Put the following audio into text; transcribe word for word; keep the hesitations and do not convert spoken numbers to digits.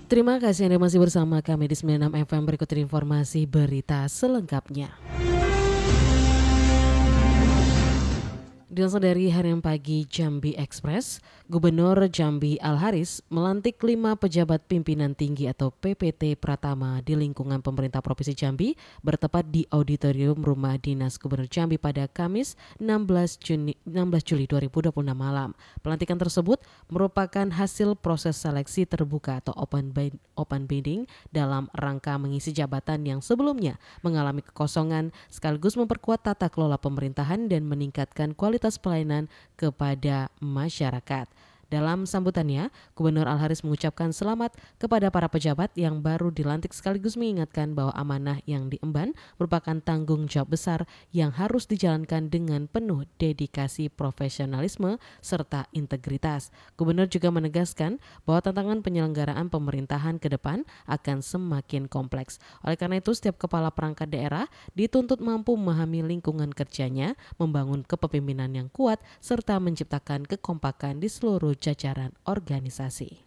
Terima kasih Anda masih bersama kami di sembilan puluh enam F M. Berikut informasi berita selengkapnya. Dilansir dari Harian Pagi Jambi Express, Gubernur Jambi Al-Haris melantik lima pejabat pimpinan tinggi atau P P T Pratama di lingkungan pemerintah Provinsi Jambi bertepat di Auditorium Rumah Dinas Gubernur Jambi pada Kamis enam belas Juli dua ribu dua puluh enam malam. Pelantikan tersebut merupakan hasil proses seleksi terbuka atau open bidding, open bidding dalam rangka mengisi jabatan yang sebelumnya mengalami kekosongan sekaligus memperkuat tata kelola pemerintahan dan meningkatkan kualitas pelayanan kepada masyarakat. Dalam sambutannya, Gubernur Al-Haris mengucapkan selamat kepada para pejabat yang baru dilantik sekaligus mengingatkan bahwa amanah yang diemban merupakan tanggung jawab besar yang harus dijalankan dengan penuh dedikasi, profesionalisme, serta integritas. Gubernur juga menegaskan bahwa tantangan penyelenggaraan pemerintahan ke depan akan semakin kompleks. Oleh karena itu, setiap kepala perangkat daerah dituntut mampu memahami lingkungan kerjanya, membangun kepemimpinan yang kuat, serta menciptakan kekompakan di seluruh jajaran organisasi.